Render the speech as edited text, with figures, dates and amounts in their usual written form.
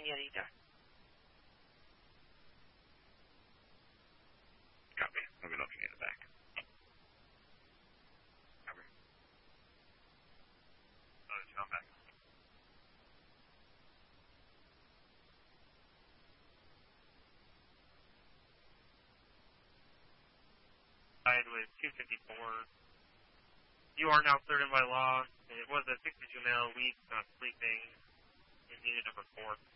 señorita. Copy. I'll be looking in the back. Copy. Come back. With 254. You are now cleared in by law. It was a 62 male week, not sleeping, in unit number 4.